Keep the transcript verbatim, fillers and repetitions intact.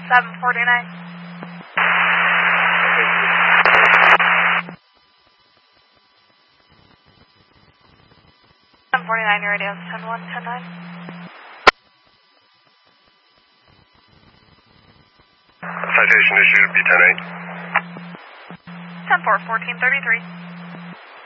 seven forty-nine. seven forty-nine, your radio is ten one, ten nine. Citation issued, B ten eight. ten four, fourteen thirty-three.